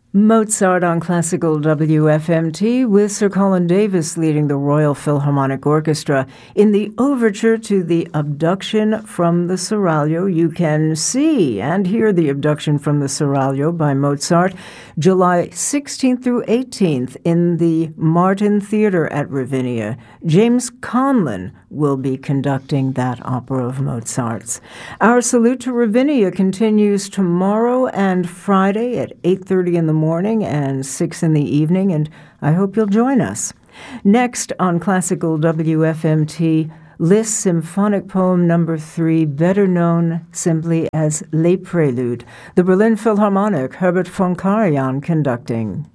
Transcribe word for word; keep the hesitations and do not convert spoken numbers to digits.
Mozart on Classical W F M T with Sir Colin Davis leading the Royal Philharmonic Orchestra in the overture to The Abduction from the Seraglio. You can see and hear The Abduction from the Seraglio by Mozart July sixteenth through eighteenth in the Martin Theatre at Ravinia. James Conlon will be conducting that opera of Mozart's. Our salute to Ravinia continues tomorrow and Friday at eight thirty in the morning and six in the evening, and I hope you'll join us. Next on Classical W F M T, Liszt Symphonic Poem Number Three, better known simply as Les Préludes. The Berlin Philharmonic, Herbert von Karajan conducting.